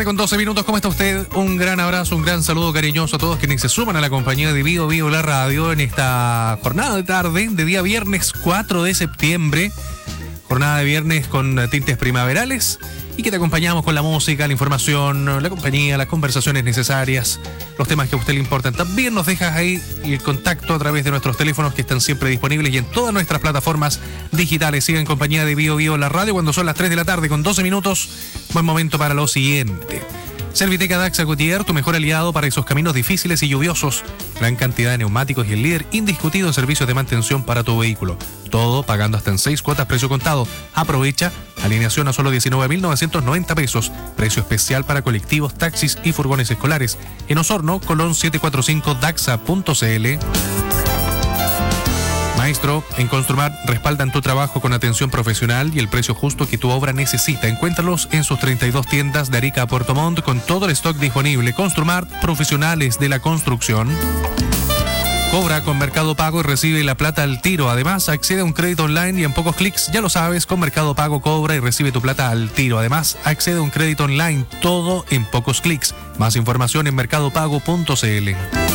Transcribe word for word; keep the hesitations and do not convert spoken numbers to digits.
Con doce minutos, ¿cómo está usted? Un gran abrazo, un gran saludo cariñoso a todos quienes se suman a la compañía de Bio Bio la Radio en esta jornada de tarde de día viernes cuatro de septiembre. Jornada de viernes con tintes primaverales y que te acompañamos con la música, la información, la compañía, las conversaciones necesarias, los temas que a usted le importan. También nos dejas ahí el contacto a través de nuestros teléfonos que están siempre disponibles y en todas nuestras plataformas digitales. Siga en compañía de Bio Bio la Radio cuando son las tres de la tarde con doce minutos. Buen momento para lo siguiente. Serviteca Daxa Goodyear, tu mejor aliado para esos caminos difíciles y lluviosos. Gran cantidad de neumáticos y el líder indiscutido en servicios de mantención para tu vehículo. Todo pagando hasta en seis cuotas precio contado. Aprovecha, alineación a solo diecinueve mil novecientos noventa pesos. Precio especial para colectivos, taxis y furgones escolares. En Osorno, Colón setecientos cuarenta y cinco daxa punto c l. Maestro, en Construmar respaldan tu trabajo con atención profesional y el precio justo que tu obra necesita. Encuéntralos en sus treinta y dos tiendas de Arica a Puerto Montt con todo el stock disponible. Construmar, profesionales de la construcción. Cobra con Mercado Pago y recibe la plata al tiro. Además, accede a un crédito online y en pocos clics, ya lo sabes, con Mercado Pago cobra y recibe tu plata al tiro. Además, accede a un crédito online, todo en pocos clics. Más información en mercado pago punto c l.